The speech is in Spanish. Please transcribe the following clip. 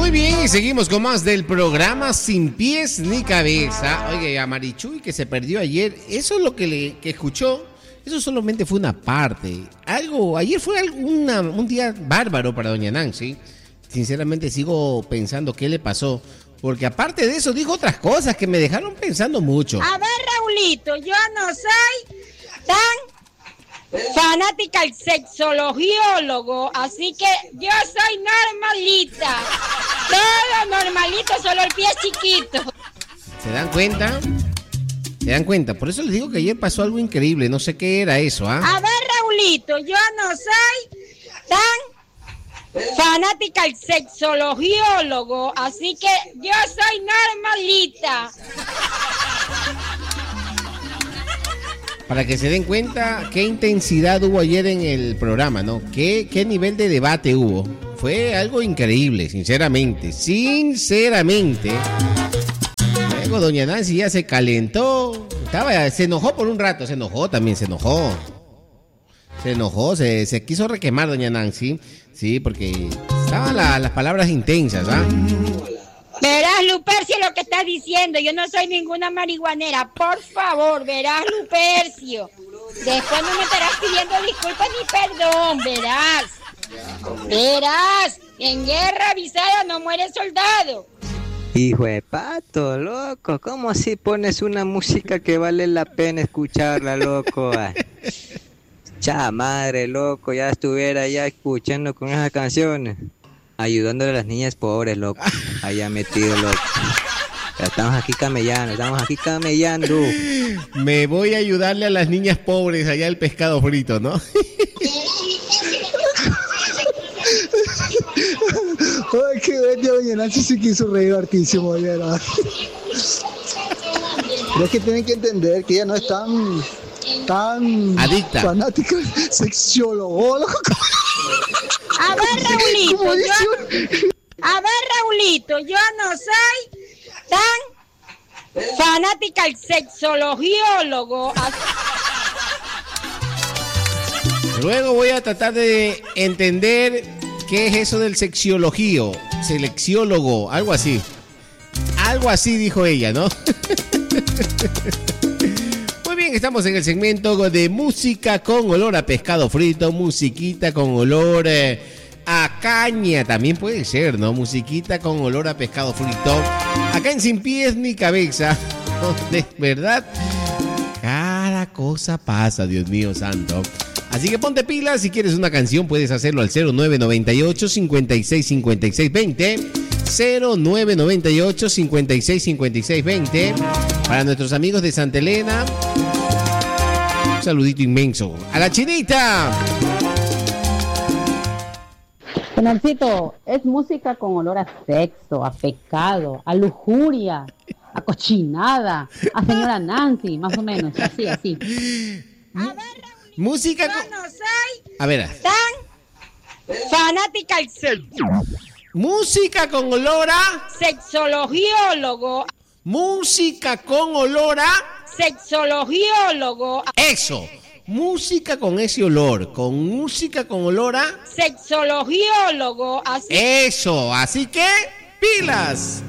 Muy bien, y seguimos con más del programa Sin Pies ni Cabeza. Oye, a Marichuy que se perdió ayer, eso es lo que escuchó, eso solamente fue una parte. Ayer fue un día bárbaro para doña Nancy. Sinceramente sigo pensando qué le pasó, porque aparte de eso dijo otras cosas que me dejaron pensando mucho. A ver, Raulito, yo no soy tan fanática del sexologiólogo, así que yo soy normalita. Todo normalito, solo el pie chiquito. ¿Se dan cuenta? ¿Se dan cuenta? Por eso les digo que ayer pasó algo increíble, no sé qué era eso, ¿ah? A ver, Raulito, yo no soy tan fanática del sexologiólogo, así que yo soy normalita. Para que se den cuenta qué intensidad hubo ayer en el programa, ¿no? ¿Qué nivel de debate hubo? Fue algo increíble, sinceramente. Luego doña Nancy ya se calentó. Se enojó por un rato, se enojó, se quiso requemar doña Nancy. Sí, porque estaban las palabras intensas, ¿ah? Verás, Lupercio, lo que estás diciendo. Yo no soy ninguna marihuanera. Por favor, verás, Lupercio. Después no me estarás pidiendo disculpas ni perdón, verás. Verás, en guerra avisada no muere soldado. Hijo de pato, loco. ¿Cómo así pones una música que vale la pena escucharla, loco? Cha madre, loco. Ya estuviera ya escuchando con esas canciones. Ayudándole a las niñas pobres, loco. Allá metido, loco. Ya estamos aquí camellando. Me voy a ayudarle a las niñas pobres allá el pescado frito, ¿no? Ay, qué bestia, doña Nancy se quiso reír hartísimo ayer. Pero es que tienen que entender que ella no es tan adicta, fanática, sexiólogo. A ver, Raulito, yo no soy tan fanática del sexologiólogo. Luego voy a tratar de entender qué es eso del sexiología, selecciólogo, algo así. Algo así dijo ella, ¿no? Muy bien, estamos en el segmento de música con olor a pescado frito, musiquita con olor a caña, también puede ser, ¿no? Musiquita con olor a pescado frito. Acá en Sin Pies ni Cabeza, donde, ¿verdad? Cada cosa pasa, Dios mío santo. Así que ponte pilas, si quieres una canción puedes hacerlo al 0998 56 56 20, 0998 56 56 20. Para nuestros amigos de Santa Elena, un saludito inmenso. ¡A la Chinita! Nancito, es música con olor a sexo, a pecado, a lujuria, a cochinada, a señora Nancy, más o menos, así. A ver, música yo no soy tan fanática del sexo. Música con olor a sexologiólogo. Música con olor a sexologiólogo. Eso. Música con ese olor, con música con olor a sexologiólogo. Eso, así que pilas.